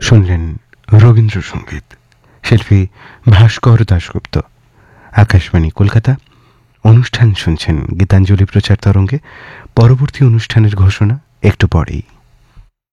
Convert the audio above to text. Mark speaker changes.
Speaker 1: শুনলেন রবীন্দ্রসঙ্গীত, শিল্পী ভাস্কর দাশগুপ্ত। আকাশবাণী কলকাতা। অনুষ্ঠান শুনছেন গীতাঞ্জলি প্রচার তরঙ্গে। পরবর্তী অনুষ্ঠানের ঘোষণা একটু পরেই।